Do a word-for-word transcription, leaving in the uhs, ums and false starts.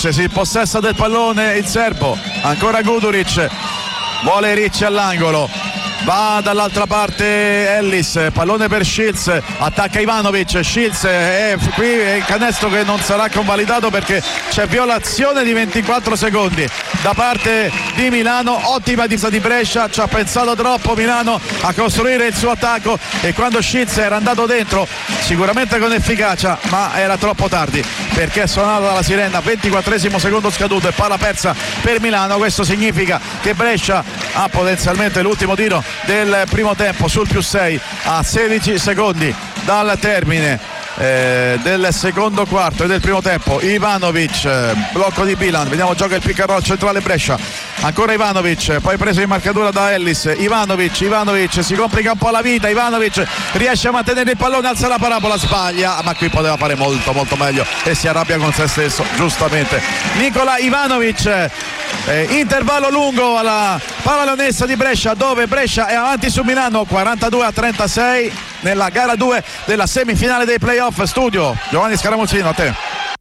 Guduric, si possessa del pallone il serbo, ancora Guduric, vuole Ricci all'angolo, va dall'altra parte Ellis, pallone per Shields, attacca Ivanovic, Shields è qui, è il canestro che non sarà convalidato perché c'è violazione di ventiquattro secondi da parte di Milano. Ottima difesa di Brescia, ci ha pensato troppo Milano a costruire il suo attacco e quando Shields era andato dentro sicuramente con efficacia, ma era troppo tardi perché è suonata la sirena, ventiquattresimo secondo scaduto e palla persa per Milano. Questo significa che Brescia ha potenzialmente l'ultimo tiro del primo tempo sul più sei a sedici secondi dal termine eh, del secondo quarto e del primo tempo. Ivanovic, eh, blocco di Bilan, vediamo, gioca il pick and roll centrale Brescia, ancora Ivanovic, poi preso in marcatura da Ellis. Ivanovic, Ivanovic si complica un po' la vita, Ivanovic riesce a mantenere il pallone, alza la parabola, sbaglia, ma qui poteva fare molto molto meglio e si arrabbia con se stesso giustamente Nikola Ivanovic. Eh, intervallo lungo alla Pallaonessa di Brescia, dove Brescia è avanti su Milano quarantadue a trentasei nella gara due della semifinale dei playoff. Studio Giovanni Scaramuzzino, a te.